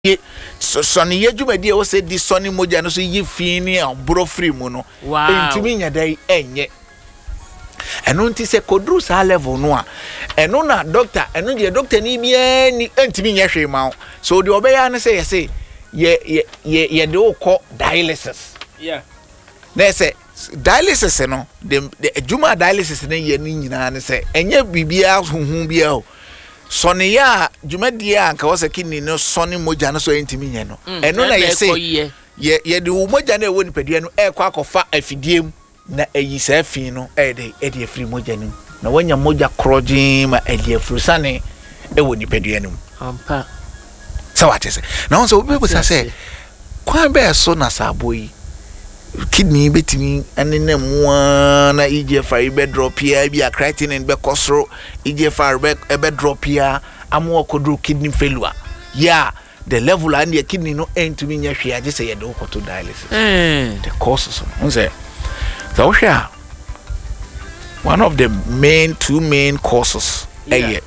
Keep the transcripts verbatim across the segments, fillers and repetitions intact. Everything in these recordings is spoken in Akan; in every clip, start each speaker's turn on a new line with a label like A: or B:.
A: so sɔne yɛ dwumadi a wɔsɛ di sɔne mogya no so yi fi ni aboro free mu no ntimi nya dai enye ɛno nti sɛ kodru sa level no a ɛno na doctor ɛno de doctor ni bia ni ntimi nya hwe ma so de obeya ne sɛ yɛsɛ ye ye ye de okɔ dialysis
B: yeah
A: na sɛ dialysis no de adwuma dialysis ne yɛ ni nyina ne sɛ enye bibia huhu bia o sɔne ya dwumadi a nka wɔsɛ kidney no sɔne mogya no so ntimi nya no ɛno na yɛsɛ ye ye de mogya na ɛwɔ nipadua no ɛkɔ akɔfa afidiem na eyi sa fi no e de e de afiri mogya nim na wanya mogya krojin ma e de afiri sane e wɔ nipadua nim
B: ampa
A: sa wate se na won so obi sa se kwan be so na sabo yi kidney betimi anene mu na E G F R be drop ya bi a creatinine be kosoro E G F R be e be drop ya amo okodru kidney failure ya the level and the kidney no entumi nya hwe age se ye de okoto dialysis
B: eh
A: the causes won say so yeah, one of the main two main causes yeah. eh,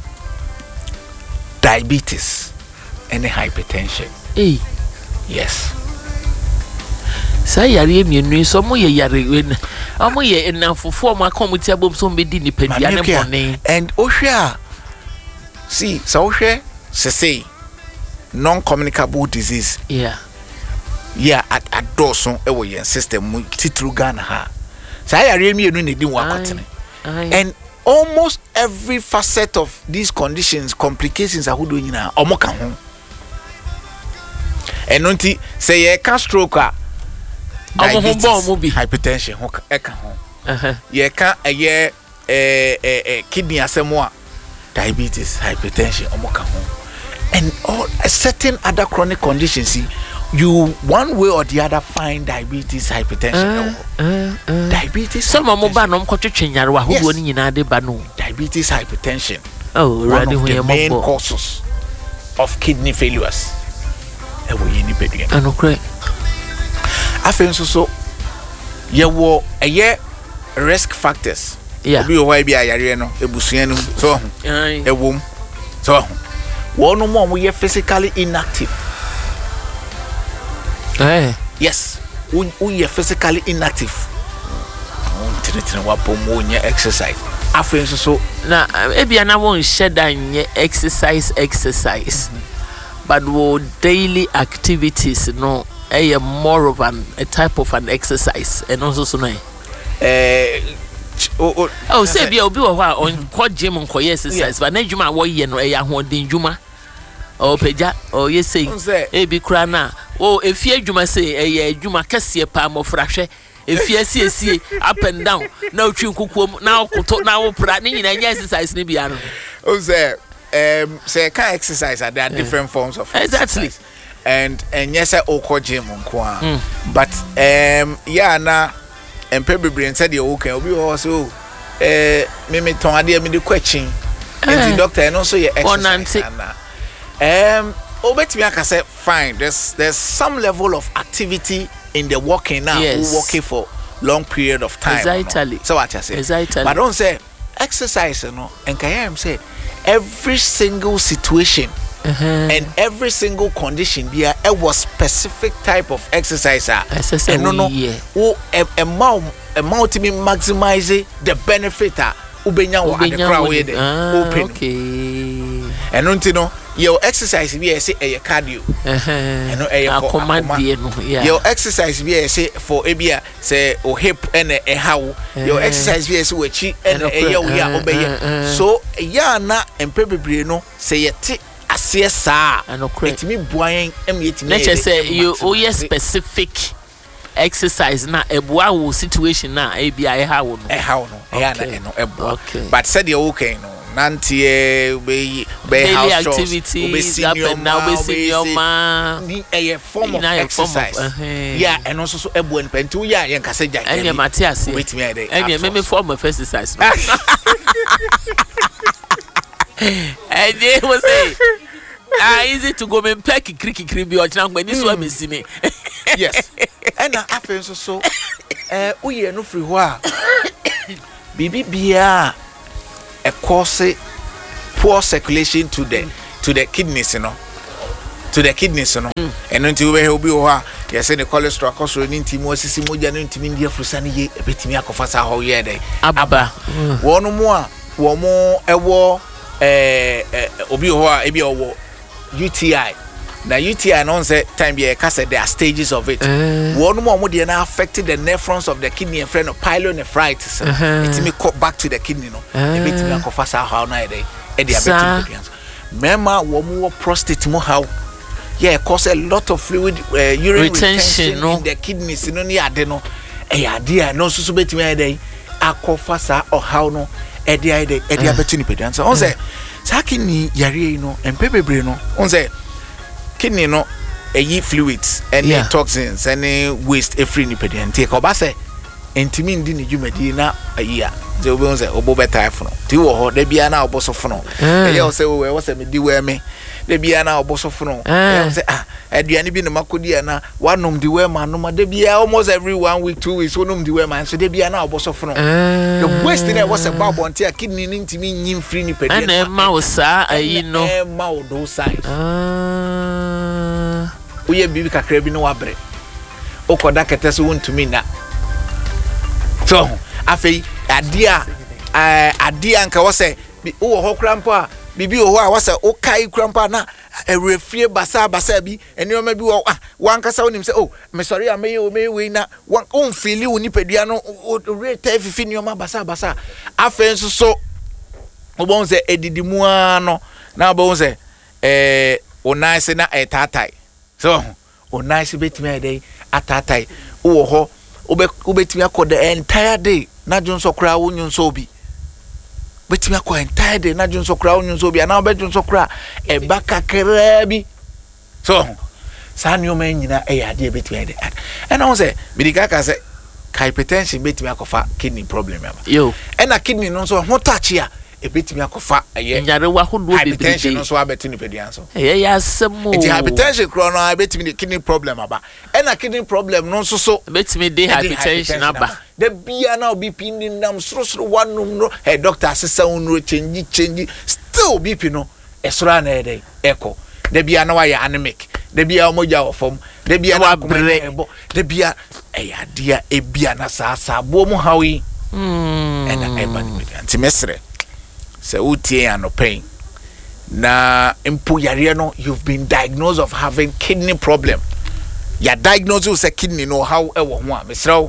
A: diabetes and hypertension.
B: Hey.
A: Yes.
B: Say yare mienu so mo ye yare wen. Amo ye enafofo mo akomuti abom so mbedi ni pedia ne bone.
A: And ohwe see so ohwe se say non-communicable disease.
B: Yeah.
A: Yeah, at at doso e wo yen system mu titru Ghana ha. And almost every facet of these conditions, complications are who do you know, omoka home. And unti say ye can stroke diabetes, hypertension, eka home. Ye can a year a kidney asemwa, diabetes, hypertension, omoka home. And all a certain other chronic conditions, see. You one way or the other find diabetes, hypertension. Uh, uh, uh. Diabetes.
B: Some of them no mkotwetwe nyarwa hodo ni nyina de ba no.
A: Diabetes, hypertension.
B: Oh,
A: one of the main causes of kidney failures. E wo yini pedua.
B: Anokre.
A: Afen so so ye wo eye risk factors.
B: Yeah.
A: Obi o why bi ayare no ebusua no so e wom. So wo no mo mo ye physically inactive.
B: Eh.
A: Yes. We we are physically inactive. Exercise. After so
B: na ebia na won sheda exercise exercise. Mm-hmm. But wo daily activities no a more of an a type of an exercise and also so na
A: eh
B: oh oh say bia obi wo ha on ko gym on ko exercise but na djuma wo ye no e ya ho den djuma o peja o ye say e bi kra na o efie adwuma say e adwuma kase pa mofra hwe efie sie sie up and down na otwi nkukuom na okoto na opra ni nyina nya exercise ni bia no
A: o say um say can exercise are there are different forms of exercise.
B: Exactly.
A: And and yes I oko gym nko a but um yeah na empe bebre nse de o kan obi ho so eh me me ton ade me de kwachin and the doctor no so ye exercise na Um, obetimi aka say fine. There's there's some level of activity in the walking now.
B: Yes.
A: Who walking for long period of time.
B: Exactly.
A: No? So what I say.
B: Exactly.
A: But don't say exercise, you know. And can I say every single situation uh-huh. and every single condition there a was specific type of exercise.
B: And
A: no no. Oh, a amount amount to maximize the benefit. Ubenya wa the crowd with open.
B: Okay.
A: And don't you know. Your exercise be say a cardio.
B: Uh-huh.
A: And no
B: for command no. Yeah.
A: Your exercise be say for ebia say o hip and a how. Your exercise be say wechi and a ya we are obey. So ya na empe bebre no say yeti ase saa. Etimi buan em yetimi.
B: Let's say you o ye specific exercise na ebua wo situation na ebia e how no.
A: E how no. Ya na no ebua. But said you okay no. Nantie be be house
B: activities up and now be senior ma
A: a form of exercise
B: of, uh,
A: yeah and also so ebu en pentu ya yen kase ja
B: enya Matthias
A: wait me dey
B: enya me me form of exercise and they was say ah easy to go me peck kriki kribi o tena ngba ni so amesi me
A: yes and afen so so eh uye no free ho a bibi bia a cause poor circulation to the to the kidneys, you know. to the kidneys no and until we will be over yes the cholesterol cholesterol ninti mo sisi moja no ntimi ndi afrusa ne ye ebetimi akofasa ho ye dey
B: aba
A: wonu mo a wo mo ewo eh obi ho a ebi owo U T I na U T I no say time be e kase there are stages of it wonu mo mo dey na affected the nephrons of the kidney and friend of pyelonephritis etimi go back to the kidney no ebetimi akofasa ho na ye dey e dey abetimi mema wo mo prostate mo how yeah cause a lot of fluid uh, urine retention, retention no? in the kidneys no ni ade no e ade no so so betimi ade akofasa or how no e dey ade e dey abetini pedian so on say sa kidney yare no empebebre no on say kidney no e fluids any yeah. toxins any waste e free ni pedian take oba say entimi ndi ni dwumadi na ayi a ze obi on say obo betai fo no ti wo ho da bia na obo so fo no e ye o say we wo say me di we me da bia na obo so fo no e say ah aduane bi na makodi na wanom di we ma no ma da bia almost every one week two weeks wonom di we ma so da bia na obo so fo no the waste na was about bonti a kidney ni ntimi nyim free ni pedian
B: na ma wo sa ayi no
A: e ma wo do size
B: ah
A: uye bibi kakra bi no wabre okoda kete so wontumi na so afei adia adia nka wose wo ho krampa bibi wo ho a wose o kai krampa na erefie basa basa bi enioma bi wo wankasa wonim se oh me sorry am me me we na wan on feel wo nipadua no rate fifi nioma basa basa afei nso so obon se edidimu ano na obon se eh o nice na etatai so o nice betimi ade atatai wo ho ube ubetimi akọ the entire day na junso kra wonyu nso obi betimi akọ entire day na junso kra wonyu nso obi na obedun so kra e baka kra bi so sani o men nyina e yade betimi ade e na won say bidika ka say hypertension betimi akọfa kidney problem aba
B: yo
A: e na kidney no so ho touch ya e betimi akọfa eye
B: nyare wa ho do be
A: hypertension no so abeti ni pedian so
B: e ya semo
A: e hypertension kro no abetimi kidney problem aba e na kidney problem no so so
B: betimi de hypertension aba
A: the bia na B P ni nam sro sro wanum no hey doctor asesa unro change change still B P no esra na ede echo the bia na wa ya anemic the bia omoja ofom the bia na ebo the bia e ya dia e bia na sa sa bo mu hawi
B: mm
A: e na e ba ni anti mesre se utie ano pain na impo yare no you've been diagnosed of having kidney problem ya diagnosed with a kidney no how e wo ho a mesra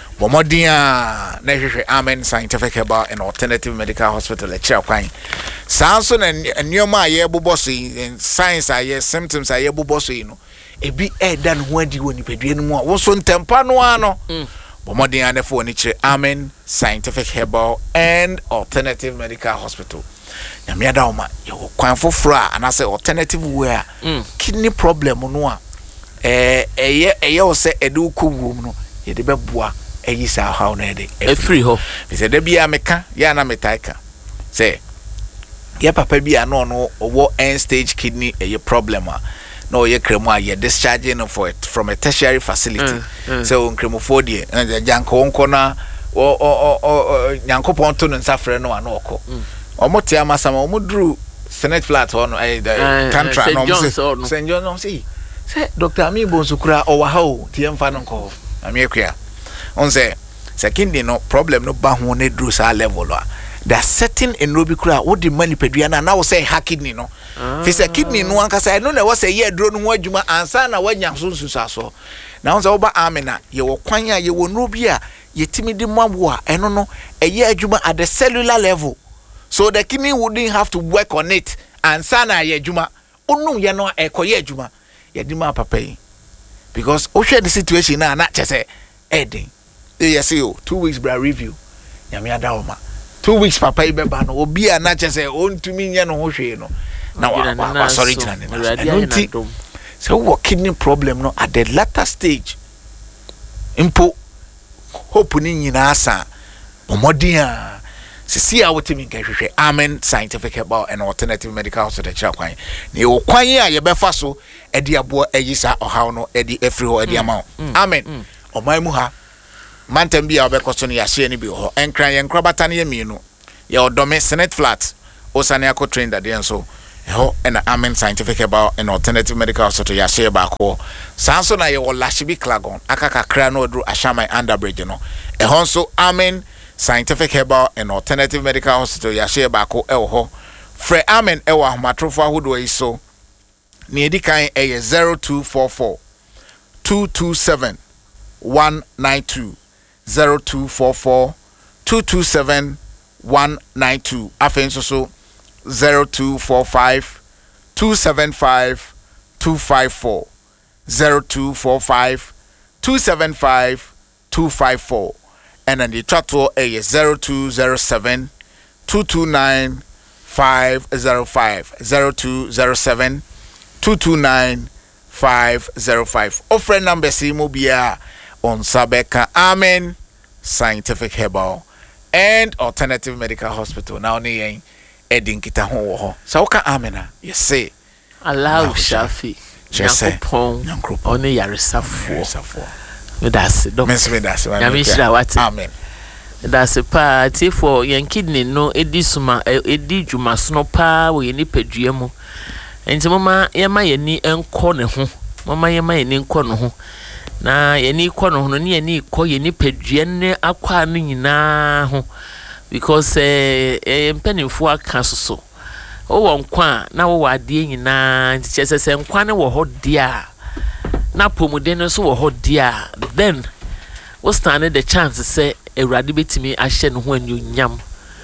A: Bomodia na hwehwe Amen Scientific Herbal and Alternative Medical Hospital e kira kwan sanso na nneoma aye boboso science aye symptoms aye boboso yi no ebi eda no ho adi woni pedue no mu a wo so ntempa no ano Bomodia na fo ni kire Amen Scientific Herbal and Alternative Medical Hospital na me ada oma yo kwan foforo a anase alternative way a kidney problem no a eh eye eye o se edu kowum no ye de beboa eyi sa how na dey
B: e free ho
A: be say da bia meka ya na metaika say ya papa bia no no owo end stage kidney eye problem a no ye kremu a ye discharging for it from a tertiary facility mm, mm. so kremu for die na janko onko na o o o nyanko ponto no nsafre no ano okọ omote amasama omudru Senate flat ho no eh tantra no Saint John no say say Doctor Amibo Nsukura owa ha o tie mfa no nko amiekua on say second no problem no ba ho na dru sa level a there certain enrobi kura wo di mani pedua na na wo say ha kidney no fi say kidney no anka say no na wo say ye dro no ho adwuma ansa na wanya so nsusu so na on say wo ba amena ye wo kwan a ye wo nobi a ye timi di mabo a eno no eye adwuma at the cellular level so the kidney wouldn't have to work on it ansa na ye adwuma onu ye no ekoye adwuma ye di ma papa yi because o share the situation na na chese edin yes you two weeks bra review nyame adawoma two weeks papa ibeba no obi a na chese ontumi nya no ho hwe no na wa sorry tana na so what kidney problem no at the latter stage impo hope ni nyina asa omodin a sisi a wotimi nka hwehwe Amen Scientific Herbal and Alternative Medical Hospital kira kwan na ye kwan a ye befa so e de abo ayisa ohaw no e de afri ho e de ama Amen oman mu ha mantem bia obekoso no yahye ni bi ho enkran ye nkrobata ne ye mienu ye odome Senate flat osane akọ train da de enso ho and Amen Scientific Herbal and Alternative Medical Hospital ya share back ho sanso na ye wo Lashibi Klagon akaka kra no dru Ashamai Underbridge no e ho so Amen Scientific Herbal and Alternative Medical Hospital ya share back ho e ho Fre Amen e wa matrofo ahodo yi so ne edi kan e zero two four four two two seven one nine two zero two four four two two seven one nine two afen so so zero two four five two seven five two five four zero two four five two seven five two five four and then the chatto a zero two zero seven two two nine five zero five zero two zero seven two two nine five zero five offer number si mobia on Sabeka Amen Scientific Herbal and Alternative Medical Hospital now ni Edin kita ho so ka Amena you say
B: allow Shafi Nyankopon oni yaresafo me das do me me das ya me shira wati amen that's pa ti for yan kidney no edi suma edi dwuma so pa wo yeni padua mu enti mama yema yeni enko ne ho mama yema yeni enko ne ho na yeni kɔ no ho ne yeni kɔ yeni padua ne akwa no nyina ho because eh eh mpanimfo aka soso o won kwa na wo wade nyina nti chese nkwa ne wo ho dia na pomuden no so wo ho dia then we stand the chance say Ewurade betimi ahye no ho anyonyam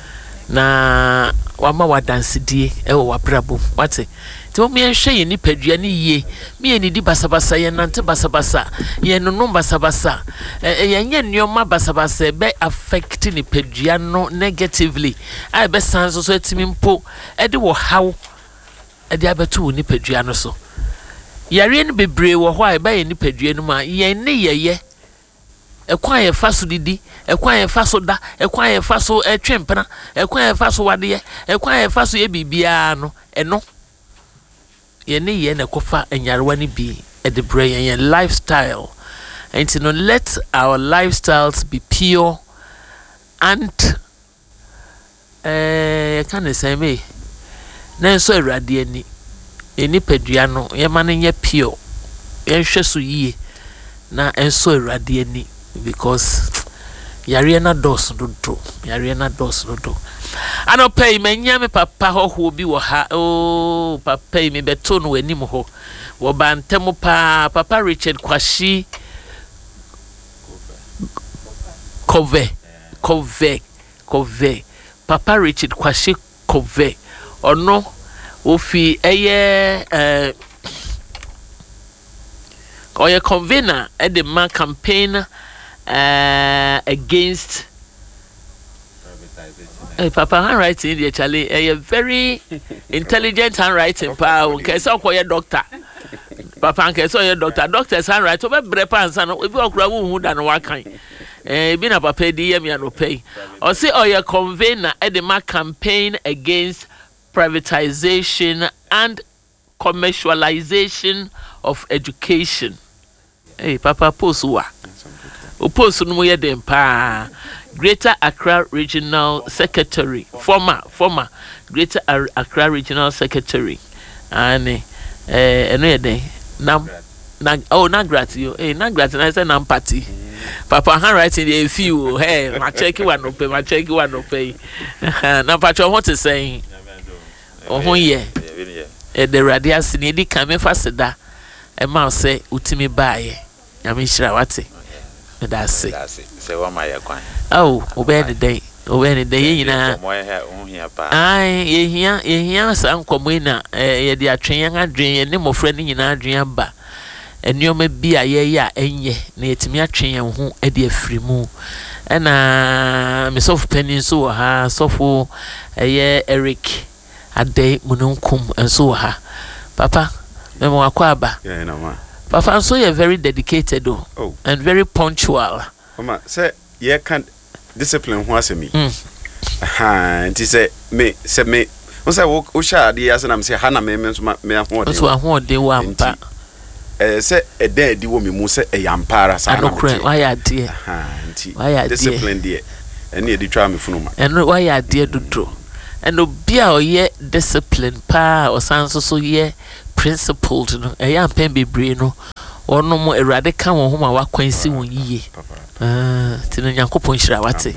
B: na wama wadanse die e wo wabrabo wate ti mo me hwe ye ni padua ne yie me ye ni di basabasa ye nante basabasa ye no no basabasa e ye nye nneoma basabasa be affect ni padua no negatively ai be san so so etimi mpo e de wo haw e de abeto ni padua no so yare ni bebre wo ho ai be ye ni padua no ma ye ne ye ye ekwan ye faso didi ekwan ye faso da ekwan ye faso etwempena ekwan ye faso wade ekwan ye faso ye bibia no eno ye ne ye na kofa enyarewa ni bi e de brain ye lifestyle and you know let our lifestyles be pure and eh can I say me na so Awurade ani eni padua no ye ma ne nye pure ye hwe so yie na enso Awurade ani because yare na dos do do yare na dos do do ano pay menya me papa ho bi wo ha oh papa me beto no anim ho wo bantem pa papa Richard Kwashi Kove Kove Kove papa Richard Kwashi Kove ono ofi eye eh oye convener at the man campaign uh, against Hey, Papa handwriting the Charlie a very intelligent handwriting power okay so call your doctor Papa nke so your doctor doctors handwrite over brepa and son we be okura wu than what kind eh bi na papa di yam ya no pay or say oh your convener at the man campaign against privatization and commercialization of education. Hey, Papa Posua. Oposu no ye dem pa. Greater Accra Regional Secretary, former former Greater Accra Regional Secretary. And eh eno ye den nam na oh na gratio eh na gratio na say nam party. Papa handwriting dey few hey ma check one no pay ma check one no pay. Na patro what is saying? Oh ho ye. E de radia sini di kame faseda e ma se utimi baaye nyame hira wate me da se
C: se wa ma ye kwan
B: oh obe de dey obe de dey yina
C: mo ye ho hia pa
B: ai ye hia ye hia sa nkomo na ye de atwen yan adwen ye ne mofra ni nyina adwen ba enioma bi a ye ya enye na yetimi atwen yan ho e de afrimu na me sof penin so ha sofo eye Eric Ade mununkum enso ha papa memo akwaba
D: yeah na ma
B: papa so you very dedicated oh,
D: oh.
B: and very punctual
D: mama say you can discipline ho asemi
B: mm.
D: aha nti say me say me o say wo o sha ade ya say na me say ha na me me so me ho de
B: so ho de wa mpa
D: eh say e den adi wo me mu say e yampara sa na
B: me why ade
D: aha nti
B: discipline
D: de eni edi twa me funuma
B: eno why ade dodo and obia oye discipline pa or sanso so ye principled no e ya pen bebre no ono mo erade ka won homa wa kwansi won yiye ah tino nyankopon hira wate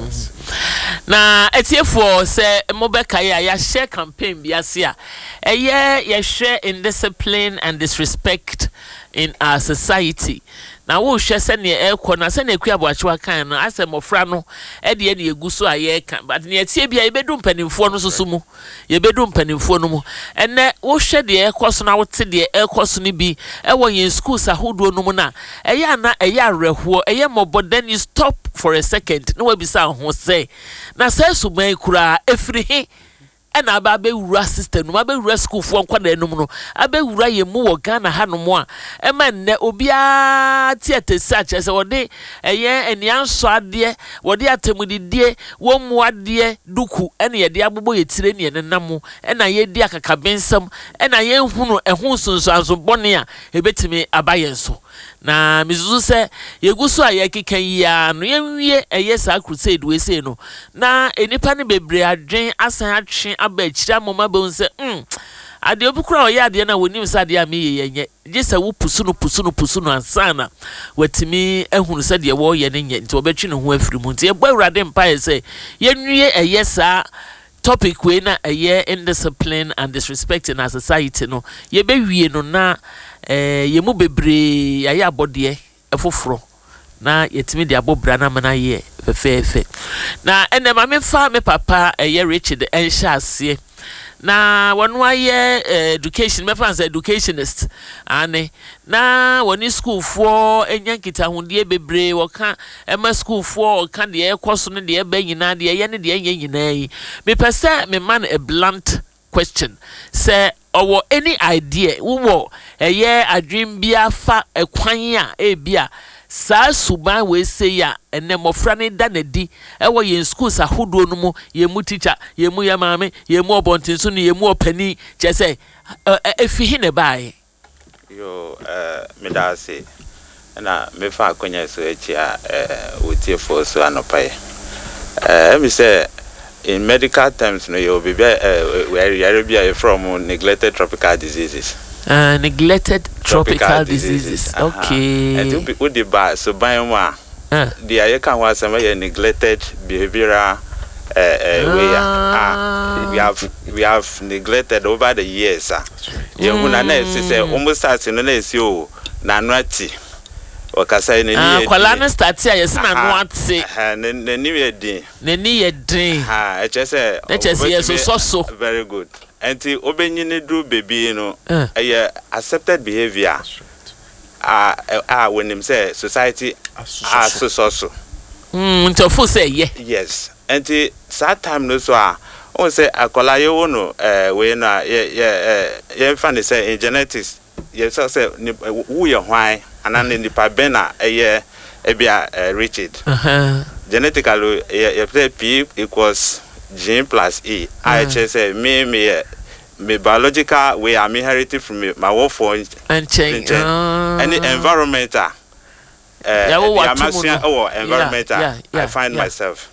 B: na etiefo se mobeka ya ya share campaign biase a eye ye share indiscipline and disrespect in our society. Na wo hwe se ne ekọ na se na ekua boachewa kan no asem ofra no e de ne eguso aye kan but ne etie bia yebedu mpanimfo no soso mu yebedu mpanimfo no mu enne wo hwe de ekọ so na wote de ekọ so ne bi e wo yen schools ahodo no mu na eya na eya reho eye mobo then you stop for a second no we bisa ho say na se suban kura efiri he and ababe wura system no ababe wura school fo nkwa na enum no ababe wura ye mu wo Ghana ha no mo a e ma nne obia tiate search ese wode eye enian so ade wode atemudidie wo mu ade duku ene ye de agbogbo ye tire ne nenam ena ye di akakabensam ena ye hunu ehun sonso bone a ebetimi abaye so na mizuzu se yeguso aye keka ya no yenwie eye sa crusade we say no na enipa ne bebre adwen asan atwe aba akira moma be unse mm ade obukura oya ade na wonim sa ade ame yenye gese wo pusunu pusunu pusunu ansana watimi ehunu se de wo ye ne nye nti obetwe ne ho afiri mu nti e bawurade mpa ye se yenwie eye sa topic we na eye indiscipline and disrespect in our society no ye be wie no na eh yemu bebre ya abode efoforo na yetimi de abobra na mana ye fefefe na ene ma me fa me papa eye Richard Enshase na wonu aye education me fancy educationist ane na woni school for enyankita hunde bebre woka ema school for kan de ekoso ne de eba nyina de ye ne de enya nyina yi me pese me man a blunt question say or any idea wo eye adwin bia fa ekwan a e bia sa suban we say ya ene mofra ne da na di e wo ye schools ahodo no mu ye mu teacher ye mu ya maame ye mu obontin so ne ye mu opani che say efi hi ne bae
C: yo eh me da say na me fa akonya so echi a eh wotie for so anopai eh me say in medical terms no you be uh, where you from neglected tropical diseases
B: uh neglected tropical, tropical diseases, diseases. Okay
C: and to be the ba so by one the aye kan wa some neglected behavioral uh, uh, way ah we have we have neglected over the years ah you na na say almost start no na see o na no ati okasa ne ni
B: ah kwala na start ya yes na no ati
C: ha ne ni ye din
B: ne ni ye din
C: ha e che say
B: e che say so so so
C: very good enti obenyine do baby no eh accepted behavior ah ah when him say society ah so so so
B: mm to fu say ye
C: yes enti that time no so ah on say akola ye wo no eh we na ye ye ye fan say in genetics ye say say who ye hwan anane nipa bena eye ebia Richard uh-huh. Genetically ye say P equals gene plus E I uh-huh. say me me me biological way I'm inherited from me my wolf for
B: and change uh,
C: any environmental uh yeah, the oh environmental yeah, yeah, yeah, I find yeah. myself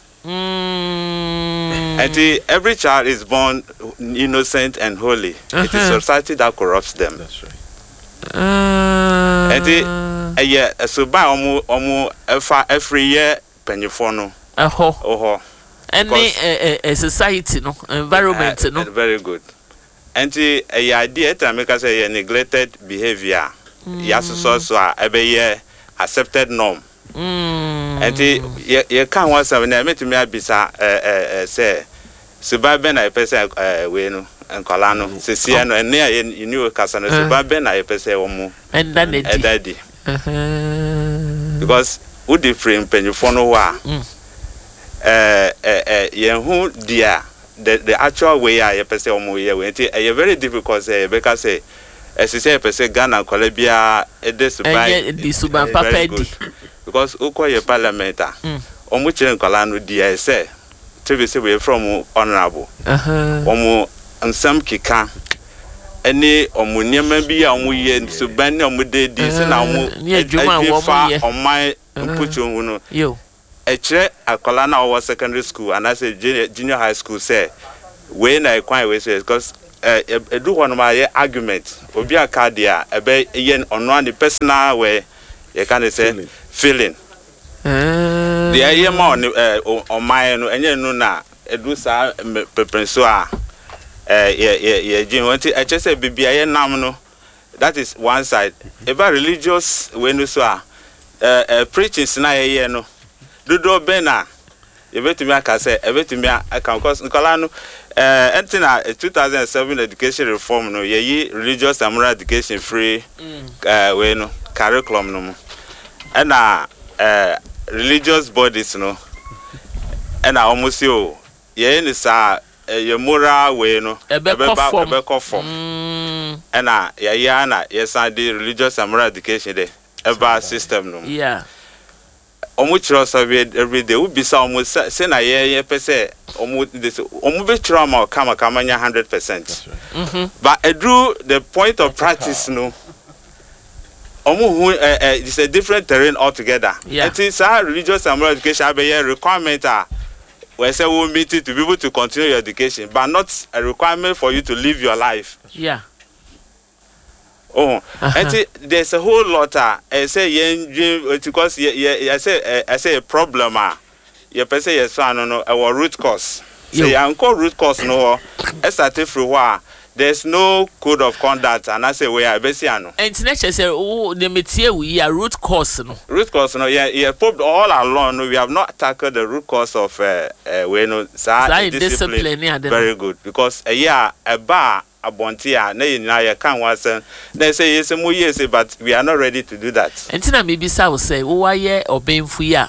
B: mm.
C: and the, every child is born innocent and holy. Uh-huh. It is society that corrupts them.
D: That's right.
B: Uh,
C: and the yeah, so by omu omu every year pennyfo no.
B: Oho.
C: Oho.
B: Any a society no environment uh, no.
C: Very good. And the idea to make us a neglected behavior. Mm. Yes, so so every year accepted norm.
B: Mm.
C: And the you can't want something. I met me abisa uh uh say so by ben I person uh we no. And Colano, Ceciano, and near you knew Casano, Baben, I per se, or
B: and then it
C: daddy. Because would the frame pennyphone wa eh eh eh who dear the the actual way I per se or more went a very difficult say because say as you say per se Ghana, Colabia, a disubay
B: the suban papa
C: because Uko your parliamenta on which in Colano dear say to be away from honorable. Uh huh. And some kika any omuniama bi a omu ye so ban na omu de di se na omu e on my put you no yo e kire akola na o secondary school and I say junior, junior high school say we na kwan we say because eh do one my argument obi aka dia ebe yen ono and personal way you can say feeling eh the aye ma on on my no enye no na edu sa peprenso a eh ye ye jin want e chese bibia ye nam no that is one side about religious we no so a eh preaching na ye no dodo be na you betumi aka say e betumi aka because nkola no eh anything na two thousand seven education reform no ye religious and moral education free eh we no curriculum no and na eh religious bodies no and na almost yo ye ni sa ye moral we no
B: ebe
C: ebe form and na ye ya na yes and the religious and moral education there eba system no
B: yeah
C: omu chiro survey every day we be say omu say na ye ye pese omu this omu be chiro ma kama kama nya one hundred percent mhm but edru the point of practice no omu who it's a different terrain altogether.
B: Yeah.
C: It is our religious and moral education have a requirement uh, where say we meet it to be able to continue your education but not a requirement for you to live your life.
B: Yeah.
C: Oh, uh-huh. And there's a whole lot. Uh, I say, yeah, because yeah, I say, I say a problem. Uh, you say yes, no, no, our root cause. Say, I call root cause no. I started through where there's no code of conduct, and I say we are basiano.
B: And Tineche say, oh, the material we are root cause no.
C: Root cause no, yeah, yeah. All along, no, we have not tackled the root cause of uh, uh, we know, discipline. discipline yeah, very good because a uh, yeah, a bar. Abontia na yina ya kan wasen they say yes mo yes but we are not ready to do that.
B: Entina maybe say say wo waye obenfu ya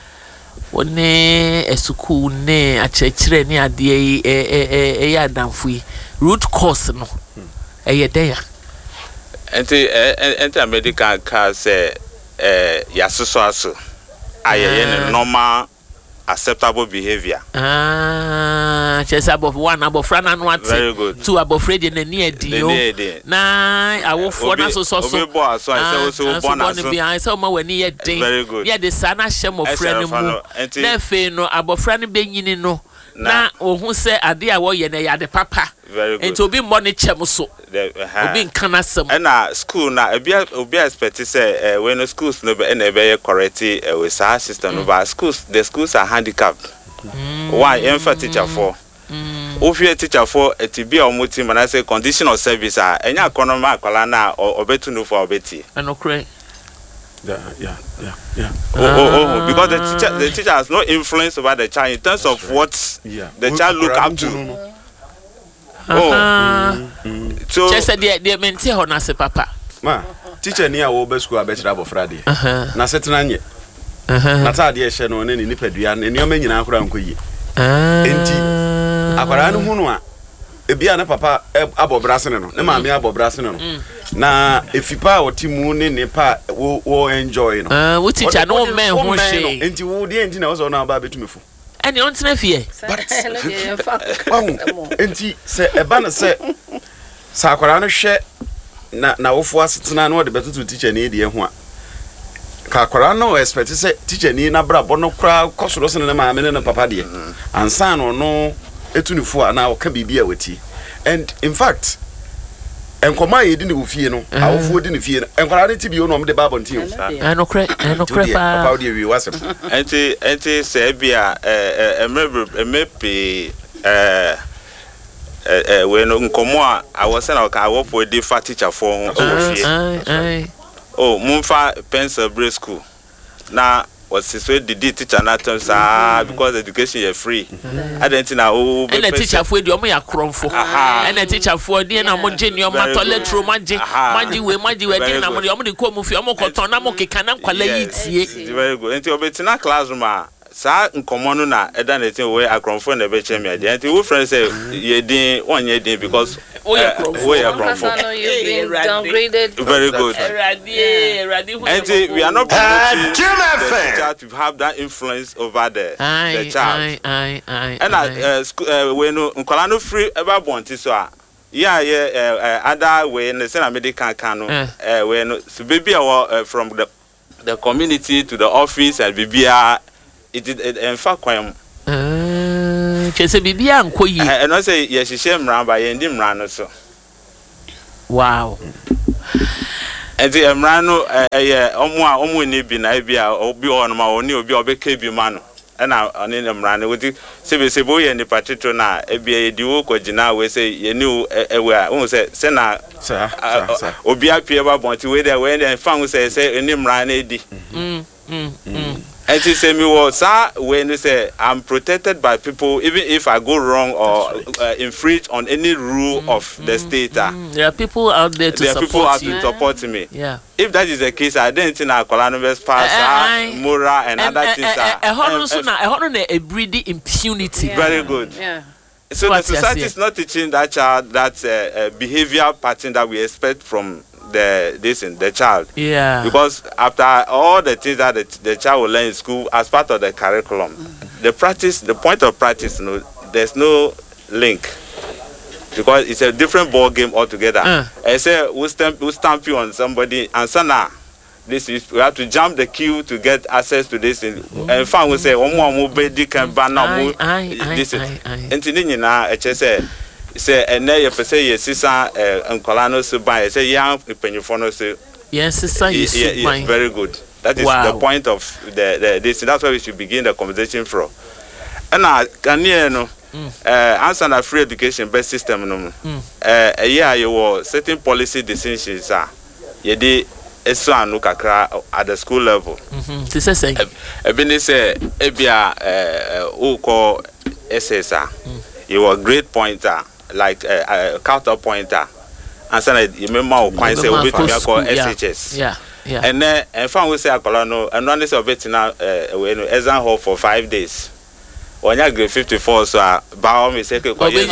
B: woni esuku ne achechire ne ade e e e ya danfu root cause no e ye dey
C: enti enti medical ka say eh ya soso aso ayeye ne normal acceptable behavior.
B: Ah, chesa above one above frana no ate.
C: Very good.
B: Two above ready na near dio. Na awo for na so so so.
C: Obi bo aso I say so born aso.
B: Be I say ma wani ye den.
C: Very good.
B: Yeah the sana hyem of friend mu. Na fe no above frana be nyini no. Na ohun say ade a wo ye na ya de papa.
C: Very good.
B: Enti obi mo ne chem so. Obi nkan asem.
C: And na school na obi obi expect say uh, when schools no be na be correct uh, with our system no but schools the schools are handicapped. Mm. Why empha teacher for? Mm. If you teacher for it be omo team and I say condition of service ah enya economy akwala na obetu no for obeti.
B: And okay.
D: Yeah, yeah, yeah, yeah.
C: Oh, oh, oh, because the teacher the teacher has no influence over the child in terms of right. what yeah. the child look up to. No, no. Oh, mm, mm. So
B: just said they they maintain ho na se papa.
D: Ma, teacher ni a wo be school abechira abofra de. Na setena nye. Uh-huh. Na ta de e hye no ne ni nipadua ne ne o manyina akora nkoyi. Ah. Enti akwara no hu no a ebia na papa abobra sene no. Ne ma me abobra sene no. Na efipa otimu ne ne pa wo wo enjoy no.
B: Ah, wo teacher no men ho hye.
D: Enti wo de enti na wo so na ba betumefu.
B: Eni on tena fie.
D: Enti se eba na se sa akwara no hwe na na wofo asetena no de betutu teacher ni de ho a ka akwara no expect se teacher ni na bra bono kra kosoro se ne ma me ne papa de ansa no no etunifo a na oka bibia wati and in fact enkoma ye di ne ofie no awofo di ne fie no enkwara ne tibi no de babo nti o
B: ano kre ano kre pa
D: papa de wi wasem
C: enti enti se bia eh eh emepe eh eh we no nkomo a awose na ka awofo di fa teacher for ho ofie
B: ai
C: oh mumfa pencil break school na was so the teacher na terms ah because education is free I don't know oh
B: and the teacher for the omo ya kromfo and the teacher for the na mo gye no ma toilet room manje manje we manje we dey na mo the omo dey come fi omo koton na mo keka na kwala yitie
C: very good enti obetina classroom a sa nkomo no na eda na tin we akromfo na be che me ade enti wo friend say ye din onye din because
B: we akromfo
C: we akromfo
E: downgraded
C: very good enti we are not to have that influence over the the child
B: ai ai
C: and uh we no nkola no free ever born ti so a yeah yeah other way in the same medical can no we no so baby from the the community to the office and bibia it in fact kwam
B: chese bibia anko yi
C: and I say yes she mran ba ye ndi mran no so
B: wow
C: and the mran no eh omo a omo ni bi na bia obi on ma oni obi obeka bi ma no na oni ne mran no wodi sebe sebe ye ni patito na e bia ye di wo kogina we say ye ni ewe a won say se na obi apia ba bonti we there we dey fan say say ni mran na di
B: mm mm mm
C: and he say me was sir when you say I'm protected by people even if I go wrong or uh, infringe on any rule mm, of mm, the state.
B: Mm, there are people out there to
C: there
B: support
C: people out
B: you.
C: to support me.
B: Yeah.
C: If that is the case, I didn't think I could best pass Mura and other things.
B: A honor na a honor a breeding impunity.
C: Very good.
E: Yeah.
C: So the society is not teaching that child that uh, uh, behavior pattern that we expect from the this in the child.
B: Yeah.
C: Because after all the things that the, the child will learn in school as part of the curriculum, mm-hmm. the practice, the point of practice, you know, there's no link. Because it's a different ball game altogether. Uh. I say we stamp we stamp you on somebody and so now this is we have to jump the queue to get access to this thing. And fan will say one more mobile can ban now this is and na say say and now you say yes sister and colano so by say young penifo no say
B: yes sister is
C: very good. That is wow. the point of the, the this that's where we should begin the conversation from. And now can you know mm. uh answer the free education based system no mm. uh yeah you were certain policy decisions are you did eso anu kakra at the school level
B: mhm this is say
C: e be say e bia eh o ko S S R you were great pointer like a uh, uh, counter pointer and say you remember o kwan say we be call S H S
B: yeah yeah
C: and then and fan we say akola no and run this of it now uh, we no exam hall for five days. When you grade fifty-four, so Bao me say,
B: "Oh, you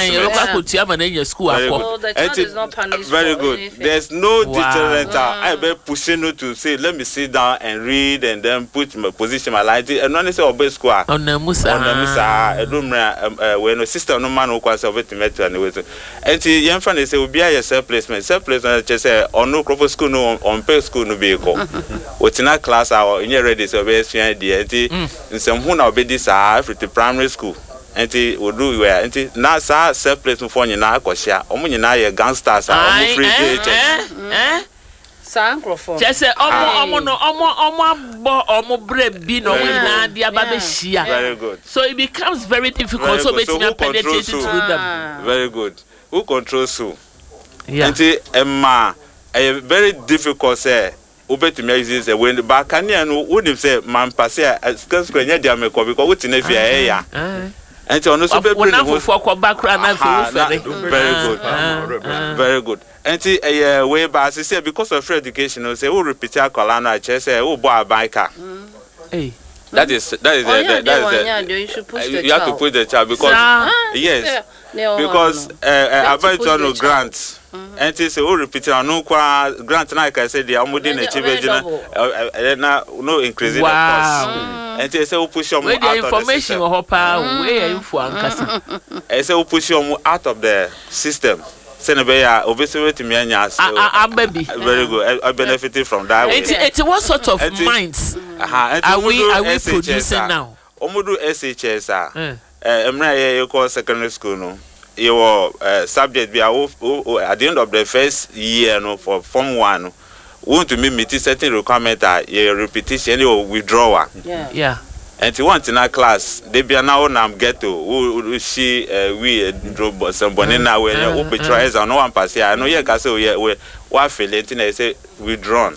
B: look school."
E: Oh, the child is not punished.
C: Very
E: for
C: good.
E: anything.
C: There's no
B: Wow.
C: deterrent. I be pushing you to say, "Let me sit down and read, and then put my position, my light." And when they say obey school,
B: on the Musa,
C: on the Musa, I don't when a sister no man who quite over to meet anyway. And the young friend say, "We be a self placement, self placement." Just say, "On no proper school, no on pay school, no be equal." What's in a class or in your ready so be the in some who now be this the primary school and it will do where and it now self placement for you now kwashia omo nyina ye gangsters are free agents
B: eh
E: Sankrofo
B: just say omo omo no omo omo bo omo bre bi no nyina dia ba be hia
C: very good
B: so it becomes very difficult so bet me penetrate to them
C: very good who controls who
B: yeah
C: and it emma a very difficult say obet me use when the back can no would say man pass here because when you dey make because what na fear eh ya and so no so be bring
B: no for kwa background na
C: very good very good and eh way back say because of free education say we repeat akola na che say we bo abaika
B: eh
C: that is that is
E: oh,
C: yeah, that is
E: yeah, you should push the
C: you
E: child.
C: have to put the child because
E: Ah,
C: yes
E: yeah.
C: because uh, about
E: push
C: no
E: the
C: grants and it say we repeat no kwa grant na I say they are more than achieve na no increasing the cost and it say we push them out of the
B: information or pa we info ankasa
C: and say we push them out of the system say na be ya obviously to me anya
B: ah baby
C: very good I benefited from that way
B: it it what sort of minds are we are we producing now
C: omodu S H S ah eh emra ye call secondary school no your uh, subject be at the end of the first year no for form one want to meet certain requirement that your repetition or withdrawal
E: yeah
B: yeah
C: and you want in a class they be now na get to who she we draw somebody now when you be try and no one pass here no you can say we what feeling thing say withdrawn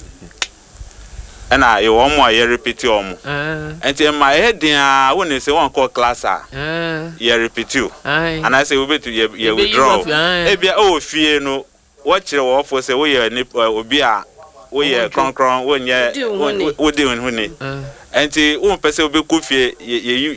C: and I you one more you repeat you and in my head there when you say one call class ah you repeat you and I say we be to you withdraw e be oh fear no what you want for say we obi a we kron kron we nye we dey hu ni and one person will be coffee you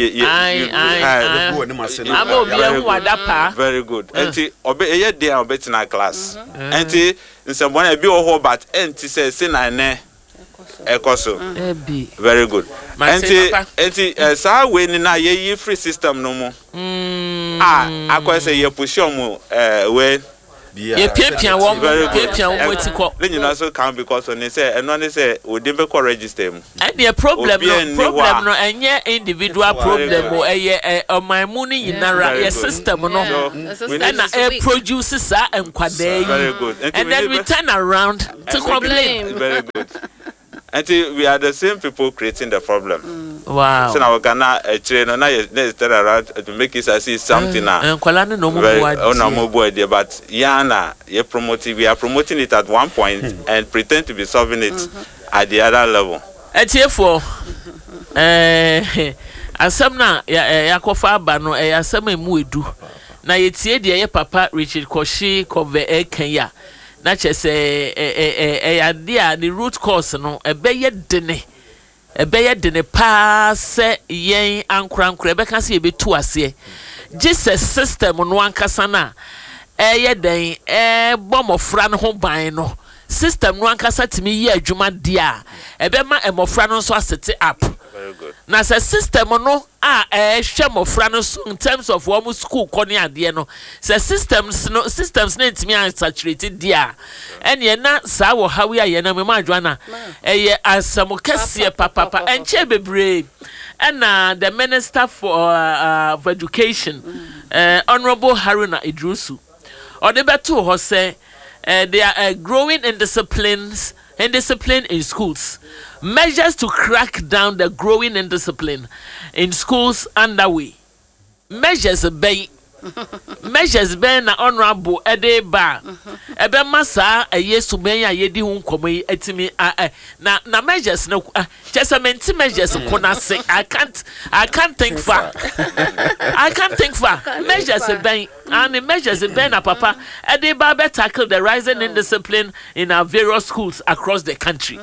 C: very good and obe e dey obe tina class and someone be o but and say say na ne ekoso very good and and sa we ni na ye free system no mo ah akwa say ye push omo eh we
B: ye piapia wo piapia wo motiko
C: then you know so can because on say and no say we dey be register mu
B: and the problem no problem no enye individual problem o eye oman mu ni yinara ye system no and na e produce sa enkwada
C: very good
B: and then we turn around to complain
C: very good until we are the same people creating the problem.
B: Mm. Wow.
C: So now we gonna uh, train on now let's turn around to make it as something now.
B: Uh, uh, no more
C: idea, but Yana, you promoting we are promoting it at one point and pretend to be solving it mm-hmm. at the other level.
B: At here for eh asem na yakofa aba no eh asem emu edu. Na yetie de ye papa Richard Koshi Kove e Kenya. Na chese eh eh eh ade a the root cause no ebeye dene ebeye dene pa se yen ankrankra be kan se ebetu ase Jesus system no ankasa na eye den eh bomofra no ho ban no system no ankasa timi yi adwuma dia ebe ma emofra no so asete up.
C: Very good.
B: Na se system no a eh hwe mofra no so in terms of what school koni ade no se systems no systems na ntimi an saturated dia ene na sa wo hawe aye na me ma adwana eh asamo kase papa papa enche bebre and the Minister for uh, for Education uh, Honorable Haruna Idrusu or the betu ho say uh, they are uh, growing in disciplines indiscipline in schools. Measures to crack down the growing indiscipline in schools underway. Measures be measures be na honorable Edeba. Ebe masa a yesu menya yedi hu nkomo etimi na na measures no just menti measures kona say I can't I can't think far. I can't think far. Measures be and the measures be na papa Edeba be tackle the rising indiscipline in our various schools across the country.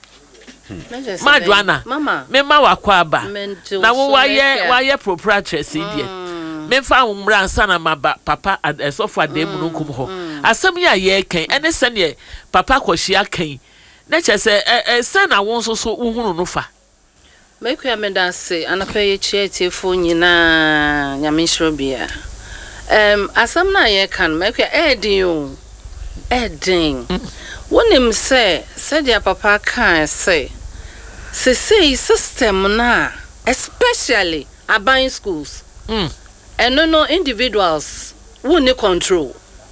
B: Madwana mama mema wakwa aba na wo waye waye proprietor C D me fa umra ansa na maba papa esofo adem no nkum ho asem ya ye kan ene se ne papa kwahia kan na chese e se na won so so uhunu no fa
E: make you meda say anapa ye chietefo nyina nyamenhiro bia em asem na ye kan make you edin o edin wonim say say dia papa kan say say say system na especially urban schools mm. and no no individuals who need control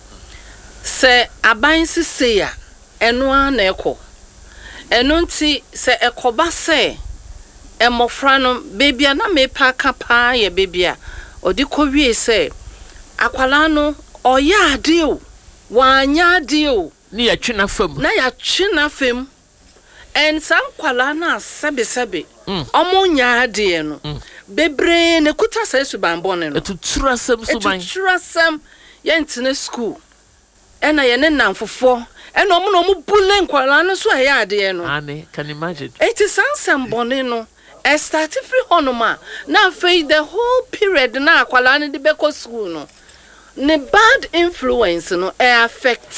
E: say urban say ya eno an eko eno nti say ekoba say emofra no baby na me pa kapa ye baby a odi ko wie say akwala no oya ade o wanya ade o
B: ni ya twena fam
E: na ya twena fam and some kwala na sebe sebe omo nya ade no bebre ne kuta sai su bambone no
B: etuturasem so ban
E: etuturasem ye ntine school ena ye ne namfofo ena omo no omo bulen kwala no so ya ade no
B: ane can imagine
E: it is ansem bone no e start free honoma na fei the whole period na kwala no de beko school no ne bad influence no e affect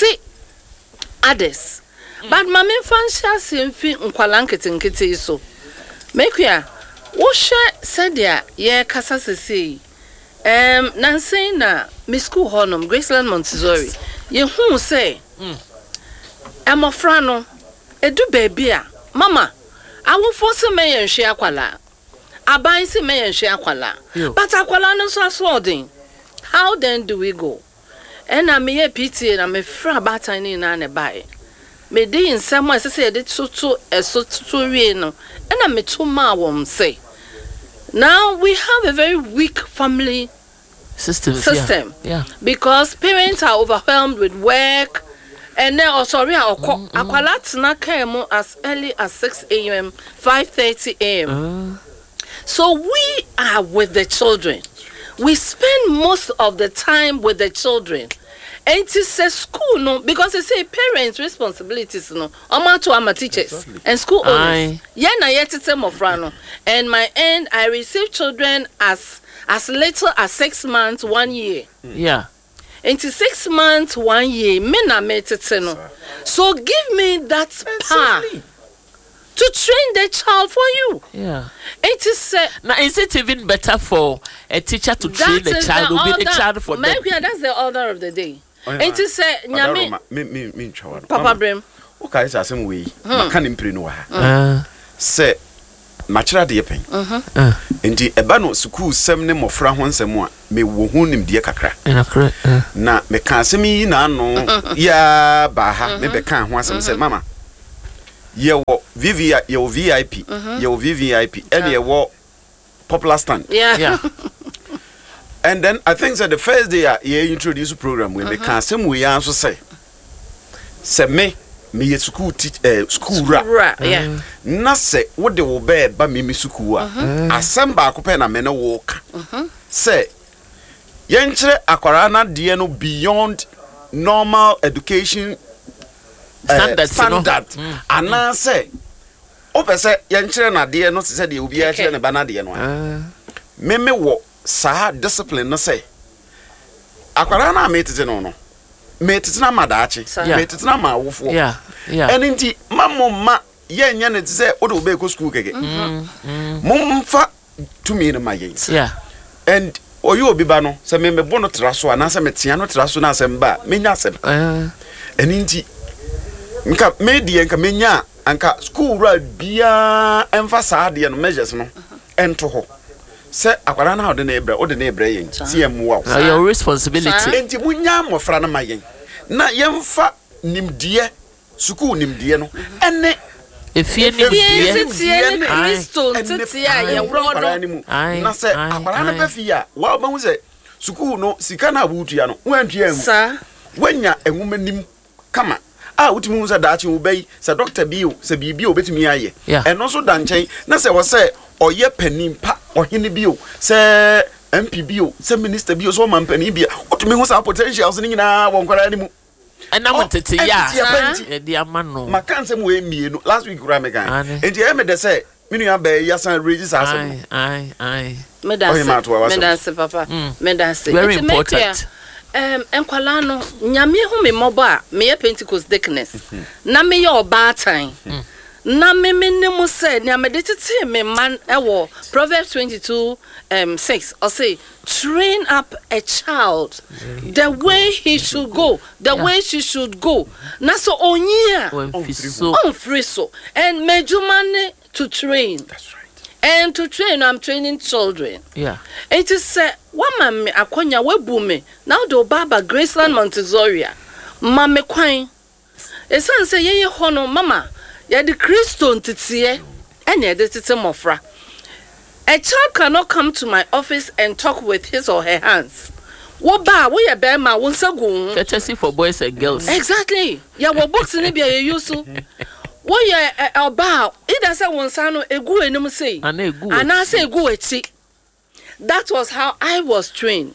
E: others. Mm. But mama fansha simfi nkwala nkete so make ya wo hwe sadia ye kasa sesi em nansen na mi school honum Graceland Montessori ye hu say mm amofra no edu baby a mama awofo se me ye hwe akwala aban se me ye hwe akwala but akwala no so asodin how then do we go and na me ye P T A na me fra batan ni na ne bae me dey nsem a sese de tutu eso tutu wie no and me to ma wom say now we have a very weak family
B: system
E: system
B: yeah, yeah.
E: Because parents are overwhelmed with work and then oh sorry akwa akwala tena kan as early as six a m five thirty a m uh. So we are with the children. We spend most of the time with the children. And it is a school, no, because they say parents' responsibilities, no, I'm to our teachers exactly. And school owners. Yeah, na yet of and my end, I receive children as as little as six months, one year.
B: Yeah.
E: Into six months, one year, me na met it, no. So give me that power to train the child for you.
B: Yeah.
E: It is uh,
B: now is it even better for a teacher to train the child or be the child for them?
E: Maybe that's the order of the day. enti say nyame
D: me me me ntwa
E: papa brem
D: o kai say asem we maka ne mpire no wa ha say machira de pen enti eba no school sem ne mofra ho nsem a me wo hu nim de kakra na me ka asem yi na no ya ba ha me be kan ho asem say mama ye wo V V I ye wo V I P ye wo V V I P and ye wo popular stand
E: yeah
B: yeah
D: and then I think that the first day uh, you introduce the program we me can say we answer say say me me school teach uh, school ra
E: yeah
D: na say what they will be ba me me school a asem ba ko pe na me na wo ka say yen kire akwara na de no beyond normal education
B: standard
D: standard ana say o pe say yen kire na de no say de obi a kire ne ba na de no me me wo sa discipline no say akwara na me tete no no me tete na madaachi me tete na ma wofo
B: yeah yeah
D: eninti mammo ma ye nya ne tese o do be ko school keke mum fa to me na mayen
B: yeah
D: and oyo obi ba no se me me bono traso ana se me tia no traso na asem ba me nya asem eninti nka me die nka me nya anka school ra bia emfa sa de no measures no ento ho say akwara na ode na ebra ode na ebra yen ti em wa
B: your responsibility
D: enti munya mofra na mayen na yemfa nimdie suku nimdie no ene
B: efie nimdie
E: tie ne Kristo tete a ye wo no
D: na say akwara na ba fi a wa ba hu say suku no sika na abutua no wantua hu
E: sa
D: wanya enwuma nim kama ah utimi hu say daachi wo bai say doctor bio say bibia obetimi aye eno so danchen na say wo say oye panimpa ohene bio say M P bio say minister bio so man pani bia utimi hu say potentials ni nyina wonkwara ni mu
B: ena motete ya e dia mano
D: makan say mo emienu last week ura megan enti e me de say minu ya ba yasan regis asem
B: ai ai
E: me da me da se papa me da se
B: very important
E: um enkwala no nyame hu me mobo a me ye Pentecost deaconess na me ye oba tan na me me ne mu say na me de tete me man e wo Proverbs twenty-two um six or say train up a child the way he should go the yeah. way she should go na so onyia on free so and mejumane to train
D: that's right
E: and to train I'm training children
B: yeah
E: it is say woman me akonya webu me now do baba Graceland Montessori mama kwan esan say ye hono mama ya the Christo ntete and ya the tete mofra. A child cannot come to my office and talk with his or her hands. What ba we ya be ma won sagun.
B: Courtesy for boys and girls.
E: Exactly. Ya wo books ni bia ye use. Wo ya oba either say won sa no egu enum say.
B: Ana egu.
E: Ana say egu echi. That was how I was trained.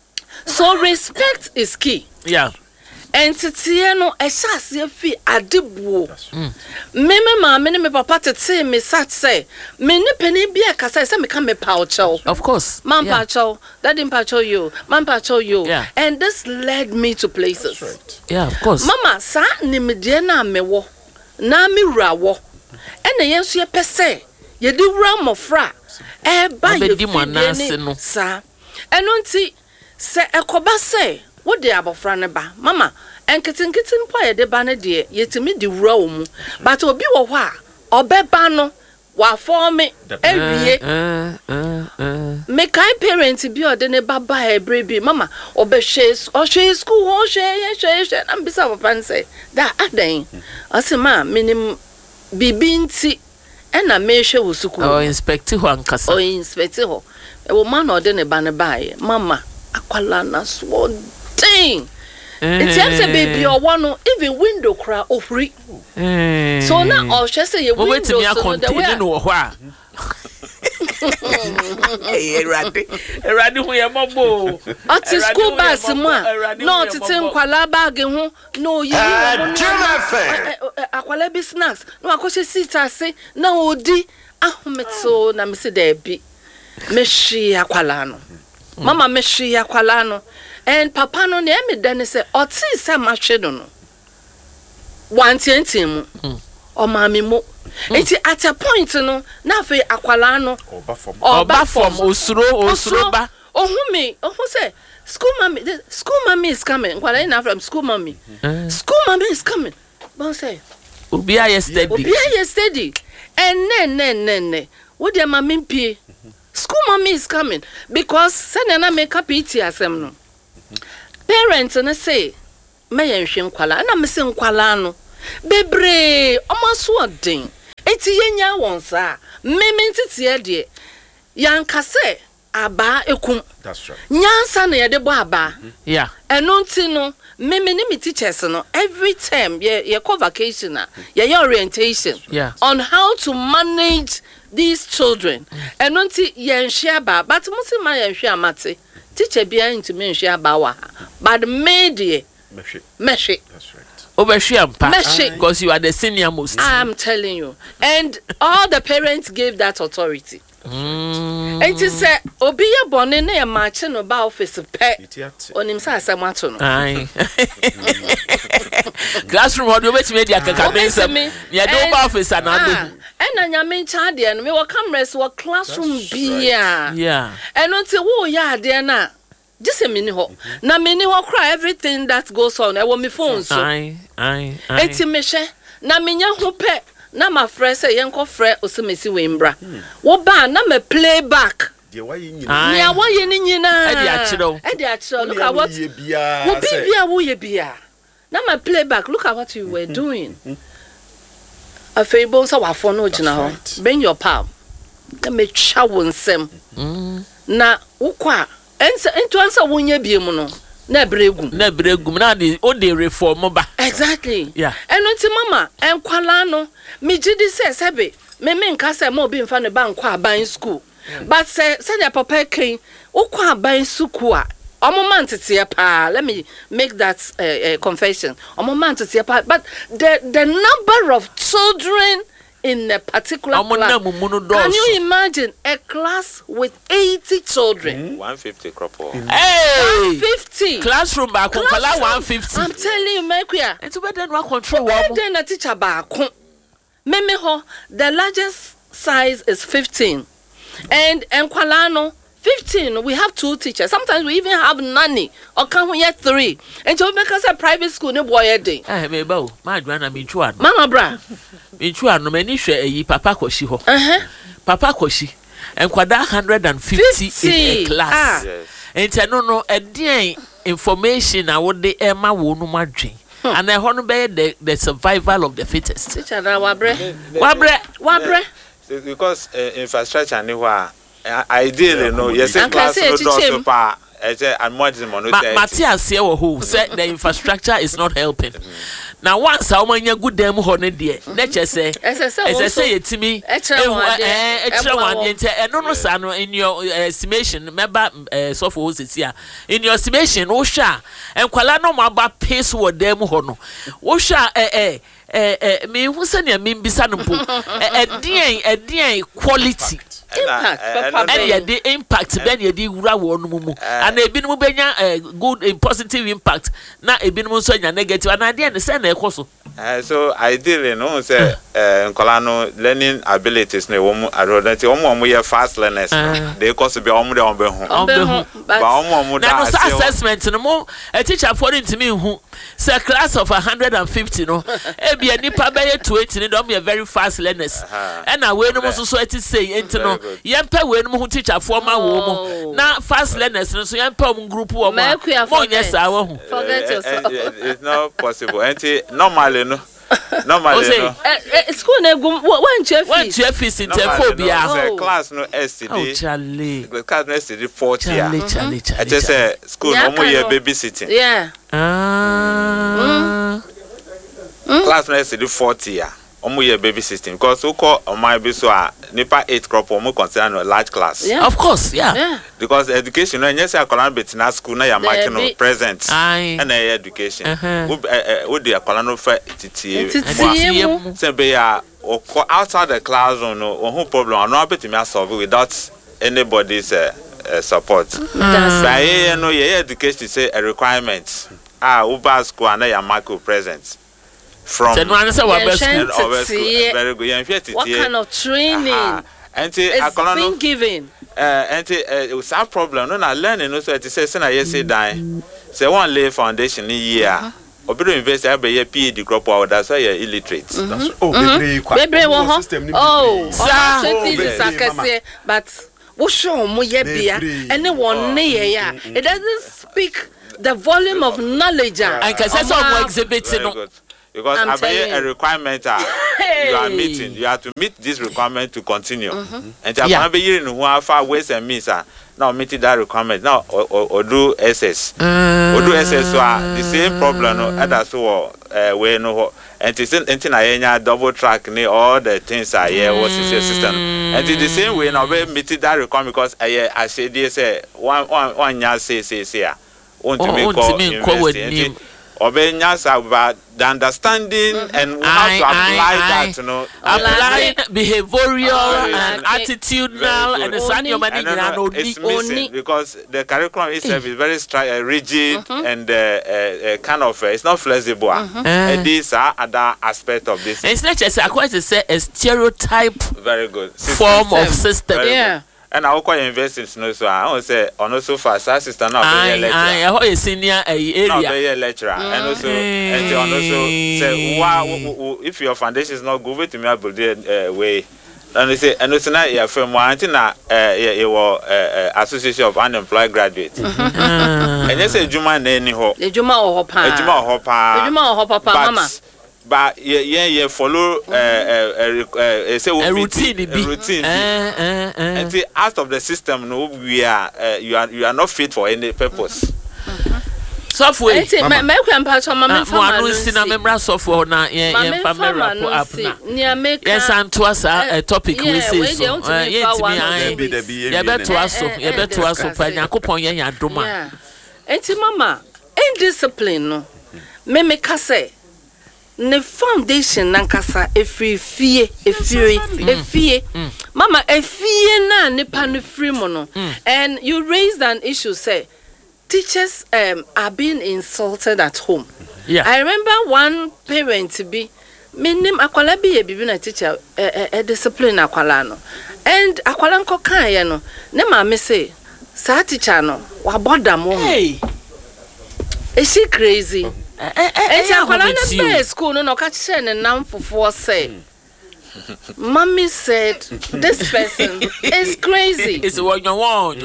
E: So respect is key.
B: Yeah.
E: And tete no e sase fi adebuo me me ma me me papa tete me sat say me ne pani bia kasa say me kan me pa ocho
B: of course
E: man pa ocho that didn't pa you man pa you
B: yeah.
E: And this led me to places
D: right.
B: yeah of course
E: mama sa nimdie na me wo na me wura wo e na yenso ye pese ye di wura mofra e ba ye di
B: monase no
E: sa eno nti se ekoba say what they abofra ne ba mama enkitin kitin po ye de ba ne de yetimi di wura wo mu but obi wo ho a obeba no wa form ewie me kai parents bi ode ne baba ebre bi mama obehwe o hwe school ho hwe ye hwe hwe na mbisa papa nse da adan asema minim bibi nti ena me hwe wo school
B: o inspect ho ankasa
E: o inspect ho e wo man ode ne ba ne ba ye mama akwala na so ding it's a baby or one even window cry or free so now or just say window so the way
B: no wa eh radi radi hu ye mobo
E: at school bus mo no tete nkwala bag hu no yi akwala bi snacks no akose sit ase na odi ahometo na me se da bi me hwi akwala no mama me hwi akwala no and papa no na me dan say oti say ma hwe do no wantiantim mu o ma me mo enti at a point no na fe akwala no
B: oba from oba from osuro osuro ba
E: Oh who me? Oh who say school mommy? The school mommy is coming. What I know from school mommy. Mm. School mommy is coming. But say,
B: Obi a yesterday.
E: Obi a yesterday. And ne ne ne ne. What your mommy pay? School mommy is coming because send na make up it asem no. Parents na say, me yenhwe nkwala na me se nkwala no. Bebre, omaso odin. Eti yenya won sa. Me me ntete de. Yanka say aba ekum.
D: That's right.
E: Nyansa na yede bo aba.
B: Yeah.
E: Eno nti no, me me ni me teachers no every term ye ye call vacation na, ye ye orientation
B: yeah.
E: on how to manage these children. Eno nti ye nhwe aba, but mo se ma ye nhwe amate. Teacher bia nti me nhwe aba wa. But me de
D: Meshi.
E: meshi.
D: That's right.
B: Because you are the senior most.
E: I'm telling you. And all the parents gave that authority. Mm. And to say, Obi ya born in a marching about office pet on himself. Samatono.
B: Aye. Classroom, how do you make me? Yeah, no office and I
E: and I mean, child, and we will come rest what classroom be.
B: Yeah.
E: And until oh, yeah, dear na. Just a minute ho. Na mini ho cry everything that goes on. I want me phone so.
B: Aye, aye, aye.
E: Eti meshe. Na minya ho pe. Na ma frɛ sɛ yenko frɛ osemesi wembra. Wo ba na me play back.
D: De wa yi nyina.
E: Nia wa yi ni nyina.
B: E di achiro.
E: E di achiro. Look at what. Wo bibia wo ye bia. Na me play back. Look at what you were doing. Afei bon sa wa fo no gina ho. Bring your palm. Na me twa wo nsem. Na wo kwa ense ento ansa wo nya biem no. Na bregum.
B: Na bregum na the o dey reform ba.
E: Exactly.
B: Yeah.
E: Eno nti mama enkwala no me gidi se sebe me me nka se mo bi mfa ne ba nkwa aban school. But say say the papa kin ukwa aban school a omo man tete pa. Let me make that uh, uh, confession. Omo man tete pa, but the the number of children in a particular class. Can you imagine a class with eighty children?
C: Mm. one fifty crop.
B: Hey!
E: one fifty.
B: Classroom back classroom, one fifty.
E: I'm telling you, Mekuya.
B: And to better no control.
E: Then a teacher back. Meme ho, the largest size is fifteen. And in Kwalano, fifteen, we have two teachers. Sometimes we even have nanny or can we get three. And so because a private school, no boy a day.
B: Eh, me bow. My grandma me chuan.
E: Mama bra.
B: Me chuan no many share ye papa koshi ho.
E: Uh-huh.
B: Papa koshi. And kwada one hundred fifty in a class.
E: Ah.
C: Yes.
B: And no no a day information I would the Emma wonu madrin. And I want to be the the survival of the fittest.
E: Teacher na wabre.
B: Wabre,
E: wabre.
C: Because uh, infrastructure ni wa ideally no yes class no do pa eje and more than money.
B: Matthias here who said the infrastructure is not helping. Now once how many good dem ho ne de na che say say say yetimi eh extra one ente eno no sa no in your estimation member so for here in your estimation wo hwa enkwala no maba pace wo dem ho no wo hwa eh eh eh me hu se ne me bisa no po eh dien eh dien quality
E: impact
B: and yeah the impact ben ye di wura wo no mu and ebinom benya good positive impact na ebinom so nya negative and adie ne say na ekoso
C: eh so ideally no say eh nkola no learning abilities no wo mu arodati wo mu ye fast learners they cost be wo mu de wo be hu ba wo mu mu da
B: assessment no mo a teacher for into me hu say class of one hundred fifty no e bia nipa be ye twenty no dem be very fast learners and na we no so so eti say enti no yempa we no hu teacher for ma wo mu na fast learners no so yempa um group wo ma mo yes awo hu
E: forget yourself.
C: It's not possible enti normally no normally no
E: school na gum one chef
B: one chef is in phobia
C: class no S T D
B: oh Charlie
C: class no S T D forty
B: Charlie Charlie Charlie
C: I just say school no mo ye babysitting
E: yeah
B: ah
C: class no S T D forty ya omo ye babysitting because we call on my be so nipa eight crop omo consider no large class
E: yeah.
B: Of course yeah,
E: yeah.
C: Because education no nyese akola bet na school na ya mark no present
B: and
C: na education
B: uh-huh.
C: we dey akola no fa titie
E: titie
C: say be ya outside the classroom no who problem no abet me solve without anybody's uh, uh, support so you know your education say a requirement ah uba school na ya mark present from
B: then one say what best
C: very good
E: what kind of training
C: and
E: it's been given
C: and it's a problem. No, I learning no so to say, "Say yes, say die." Say one lay foundation in year. Obido invest every year P E D crop out. That's why you're illiterate.
D: Oh, baby,
E: baby, oh, oh, but what show mo yebia? Anyone near ya? It doesn't speak the volume of knowledge.
B: I can say some exhibiting.
C: Because I'm a requirement uh, hey. you are meeting. You have to meet this requirement to continue. Mm-hmm. And I'm yeah. year in who far ways and means uh, now meeting that requirement now or, or, or do S S. Uh, or do S S so uh, the same problem no other so uh way no and it's anything I double track ne all the things are here was the system. And it's the same way now we meeting that requirement because I I say this say one one one year say say say want to make call Obeyance about the understanding mm-hmm. and how I, to apply I, that, I, you know.
B: Applying behavioral uh, and okay. attitudinal and the senior management.
C: It's missing because the curriculum itself is very stri- uh, rigid mm-hmm. and uh, uh, uh, kind of, uh, it's not flexible. Mm-hmm. Uh, and these are other aspects of this.
B: It's not just, I quite to say, a stereotype
C: very good.
B: form system. of system.
C: Very
B: yeah.
C: Good. And I quite invest in snow, so I want to say, on also for assistant, not a lecturer.
B: I have a senior area.
C: Not a lecturer. And also, and on also say, wow, if your foundation is not good, wait to me, I will do way. And they say, and also now you're from Wantina, your Association of Unemployed Graduates. And they say, Juma, anyhow.
E: Juma or Hopper.
C: Juma or Hopper.
E: Juma or Hopper, Mama.
C: But yeah, yeah, yeah, follow uh, uh, uh, uh, say
B: a routine,
C: a routine. Uh, uh, uh. And see, out of the system, no, we are, uh, you are, you are not fit for any purpose.
B: Software.
E: My my grandpa, my mother,
B: my mother, my member software na, yeah, yeah, family rapport app na. Yes, and to us a topic we say so. Yes, me I. Yeah, bet to us so. Yeah, bet to us so. Pa nyakopon ye yadoma.
E: Enti mama, indiscipline no. Me me ka say. Ne foundation nankasa efiri fie efiri efie mama efie na nipa no free mo no and you raised an issue say teachers um are being insulted at home.
B: Yeah,
E: I remember one parent to be minim akwala bi e bibi na teacher e e discipline akwala no and akwala nko kan ye no ne ma me say sa teacher no wa boda mo.
B: Hey,
E: is she crazy?
B: Eh eh eh
E: eh school no no catch and nam for say mommy said this person is crazy.
B: It's what you want.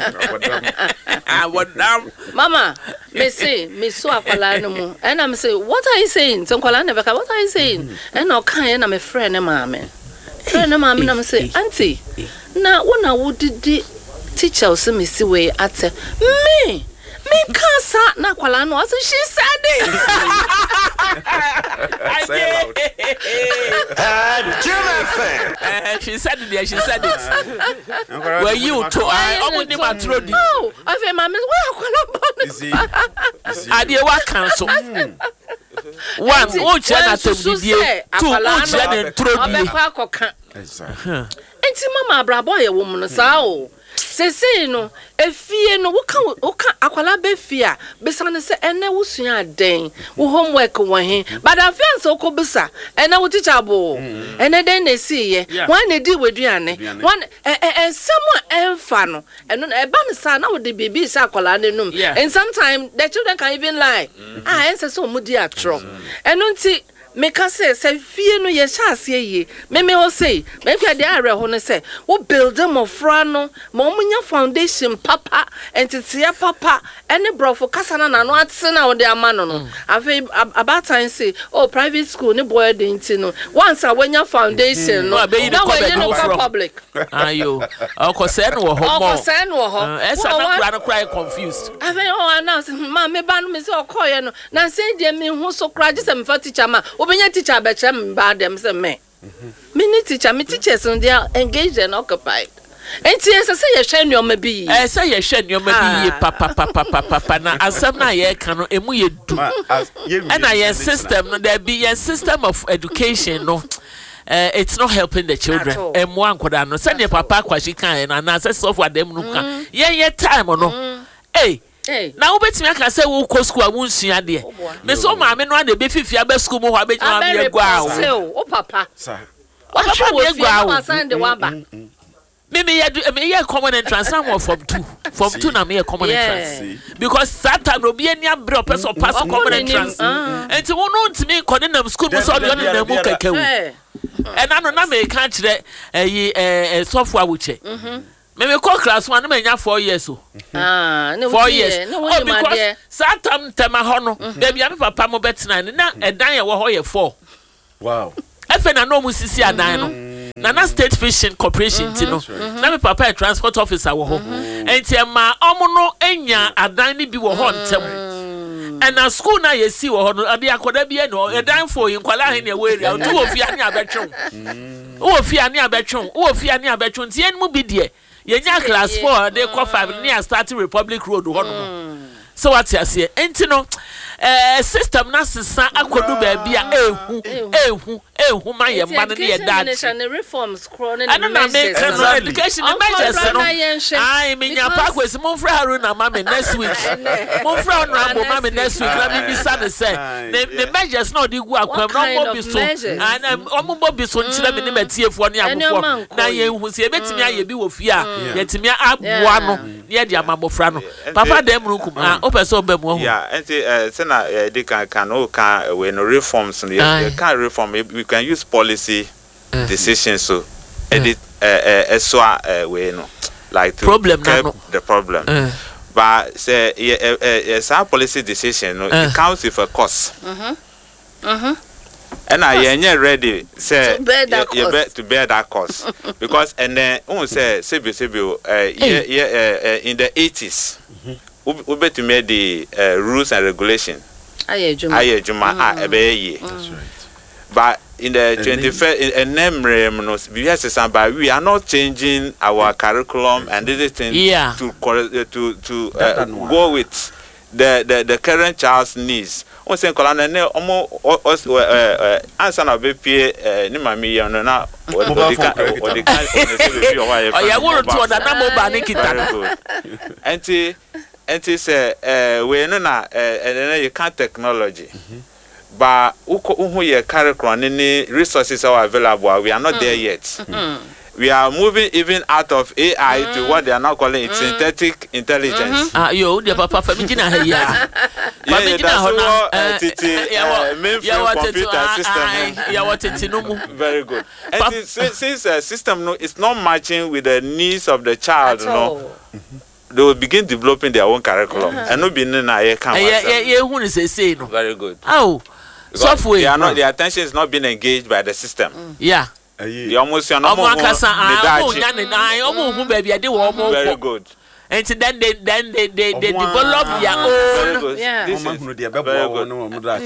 B: I want down.
E: Mama, me say me so akwala no mu and I'm say what are you saying? So akwala never what are you saying? And no kan na me friend na mama. Friend na mama na me say auntie na wona wo didi teacher so me see way at me me can't say na kwala no so she said it.
B: uh, she said it. She said it. Were you to I almost my throat.
E: No, I feel my miss where
D: you see.
B: I did what cancel. One, oh, Jenna to be two, oh, Jenna to
E: Enti mama brabo ye woman sao. Se se no efie no wo kan wo kan akwala be fia be san se ene wo sua den wo homework wo he but afia so ko bisa ene wo teacher bo ene den na si ye wan na di weduane wan eh eh ensamo enfa no eno e ba ne sa na wo de bibi sa akwala ne num and sometimes the children can even lie ah ense so mu di atro eno nti me ka say say fie no ye sha ase ye me me ho say me kwa de are ho no say wo build them of no mo munya foundation papa entitia papa any brofo kasa na na no atse na wo de ama no no afi about time say oh private school ne boy de nti no once a wenya foundation no na we no public
B: ayo o ko say no wo ho mo
E: o ko say no wo ho
B: esa na kura no cry confused
E: afi oh announce ma me ba no me say o ko ye no na say de me hu so kura just me fa teacher ma obenya teacher betchem bad them say me me ni teacher me teachers they are engaged and occupied enti ese say ye hwe nneoma bi
B: eh say ye hwe nneoma bi papa papa papa na asem na ye ka no emu ye du and your system no there be your system of education no uh, it's not helping the children em wan koda no say papa kwashi kan na na say software dem no kan ye ye time no eh
E: Hey.
B: Now betimi aka say wo ko school a wonsua de. Me so ma me no ade be fifia be school mo ho abegyina me gwa
E: o. O papa.
D: Sir.
E: What papa we gwa o. San de waba.
B: me me me yeah common entrance now from two from two na me common entrance because Satan obi any abro person pass common entrance and to won to me condemn school so do na mu keke and I no na me kan kire eh software wuche me me call class one na nya four years o
E: ah no
B: four years no because Satan tema ho no da bia me papa mo betina na edan ye wo ho ye four
D: wow
B: efe na no mu sisi adan no Nana State Fishing Corporation, you know. Na me papa a transport officer wo ho. Enti ma omo no enya adan ni bi wo ho ntem. And na school na ye si wo ho no ade akoda bi e no edan fo yin kwala he ne we area. Tu wo fi ani abetwon. Wo fi ani abetwon. Wo fi ani abetwon. Ti en mu bi de. Ye nya class four dey call five near starting Republic Road ho no. So what you say? Enti no eh system na sesa akodu ba bia ehu ehu ehu ma ye ma no ye dad
E: reforms chronic
B: and na make education measures no ai me nya pa kwesi mo fra Haruna ma me next week mo fra Honorable ma me next week na me bisa ne say the measures no di gu akwam no mo bi so and omo mo bi so nchira me ne matiefo ne agofo na ye hu se betimi aye bi wo fi a ye timi aboa no ye di amamofra no papa dem rukum ah opeso be mo ho
C: yeah enti eh na they can can oh can when reforms you can reform we can use policy uh, decisions so edit uh, uh, so uh, we know like to
B: problem
C: curb
B: no.
C: the problem uh. But say yeah uh, uh, some policy decision no, uh. it counts with a cost mhm mhm and I ain't ready say
E: to bear that
C: you,
E: cost.
C: Be, to bear that cost because and then um say sebi sebi uh yeah yeah uh, uh, in the eighties we bet to make the uh, rules and regulation.
E: Aye juma.
C: Aye juma ah ebe ye. That's right. But in the twenty-first in name but we are not changing our curriculum and this thing
B: yeah.
C: to to to uh, go with the, the the current child's needs. On say kolana ne omo uh answer na be pie ni mami ye no na o di kan o di kan say be o
B: ya wo to na na mobile ni kita.
C: Enti enti say eh we no na eh you can technology. But who your curriculum any resources are available. We are not mm. there yet. Mm. We are moving even out of A I mm. to what they are now calling it synthetic intelligence.
B: Ah, yo, the papa family jina here.
C: Family jina hono. Uh, mainframe computer system.
B: Yeah, what it no.
C: Very good. And since since the system no, it's not matching with the needs of the child, no. They will begin developing their own curriculum. And no be na here come.
B: Yeah, yeah, yeah. Who is say no?
C: Very good.
B: Oh. Software.
C: They are not, their attention is not being engaged by the system.
B: Mm. Yeah.
C: They almost are not more. Very good.
B: And so then they then they they, they develop their own.
E: Yeah.
C: This is very good.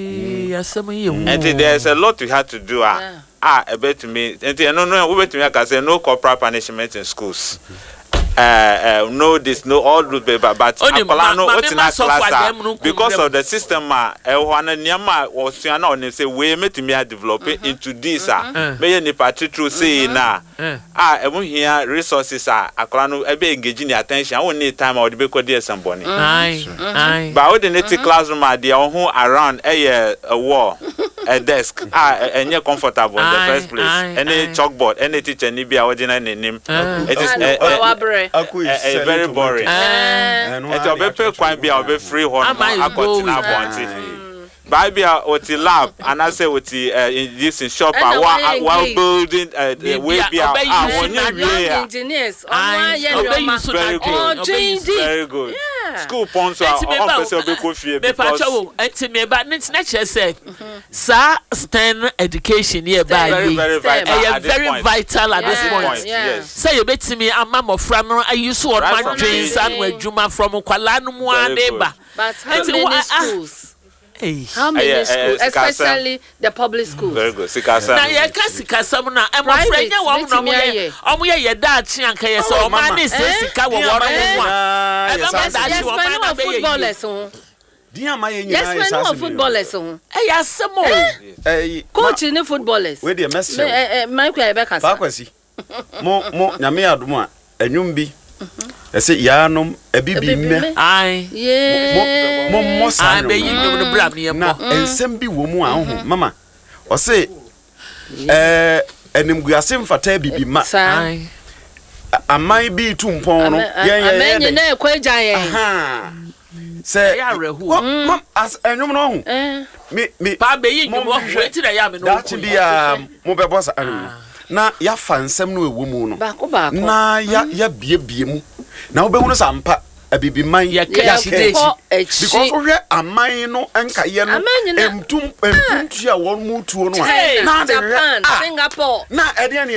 B: And
C: there's a lot we have to do. Ah, ah, a bit to me. And no, no, we bet to me. I can say no corporal punishment in schools. Uh, uh, no, this, no, all those paper, but Apolano, what's in our class because of the system, uh, one Nyama or Siana, and say, we met me develop it into this. Uh, may any party true say now. Ah, I won't hear resources are Acolano, I be engaging the attention. I won't need time or the because there's somebody.
B: Aye, aye.
C: But what the native classroom are there who around a a wall, a desk, ah, and you're comfortable in the first place. Any chalkboard, any teacher, need be our dinner name. It is a very boring. And to be paid quite be our free one. I got in our bounty. Baby, what the lab, and I say what the in this in shop, while building the way be our
E: engineers.
C: Very good. Very good. School sponsor officer be coffee because
B: and me but it's not just say sir STEM education here by
C: very very vital
B: very vital at this point.
C: Yes.
B: Say you bet me a mama from I used to my dreams and with Juma from Kuala Lumpur neighbor.
E: But how many schools?
B: Hey.
E: How many uh, schools, uh, especially the public schools?
C: Very good. Sikasa.
B: Na ye ka sikasa mu na e mo frenya wo no mo ye. Omo ye ye da chi anka ye so o ma ni sika wo wo no mo a. E ba da chi wo ma na be ye.
E: Footballers ho.
D: Dia ma ye nyina
E: yes, men no footballers ho.
B: E ya semo.
D: Eh,
E: coach ni footballers.
D: We dey mess.
E: Eh, Michael Ebeka.
D: Ba kwasi. Mo mo nyame adom a enwum bi. Ese yanom ebibi me
B: ai
E: ye
D: mo mo sa
B: no be yi no bra me
D: na ensem bi wo mu a ho mama o se eh enimguase mfata bibi ma
B: ai
D: amai bi tumpon no
E: yen yen yen na ekwaja yen
D: aha say
B: ya rehu
D: mam as enwom no hu
E: eh
D: me me
B: pa be yi nwom weti na ya me no
D: that bia mo be boss na ya fa nsem no ewo mu no
E: ba ko ba ko
D: na ya ya bie bie mu na wo be hu sampa abibi man
B: ya kachi
D: because we amai no enka ye no emtum emtum tia won mu tuo no
E: na Japan Singapore
D: na ede na